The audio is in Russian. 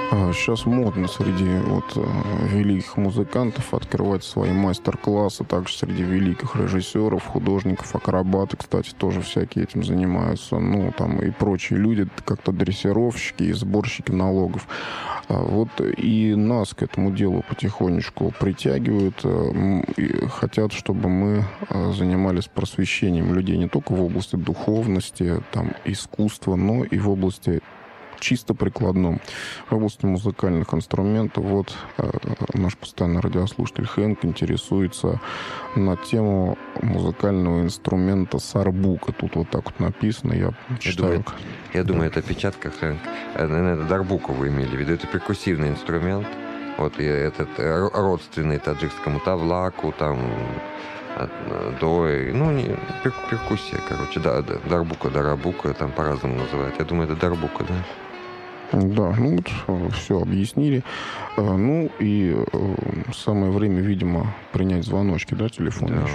Сейчас модно среди великих музыкантов открывать свои мастер-классы, также среди великих режиссеров, художников, акробаты, кстати, тоже всякие этим занимаются, ну, там и прочие люди, как-то дрессировщики и сборщики налогов. И нас к этому делу потихонечку притягивают, и хотят, чтобы мы занимались просвещением людей не только в области духовности, там, искусства, но и в области чисто прикладном, в области музыкальных инструментов. Наш постоянный радиослушатель Хэнк интересуется на тему музыкального инструмента сарбука. Тут вот так вот написано, я читаю. Я думаю, это опечатка, Хэнк. Наверное, дарбуку вы имели в виду. Это перкуссивный инструмент. И этот родственный таджикскому тавлаку, там, дой, перкуссия, короче, да, дарбука, там по-разному называют. Я думаю, это дарбука, да? Да, все объяснили. Самое время, видимо, принять звоночки, да, телефонные. Да.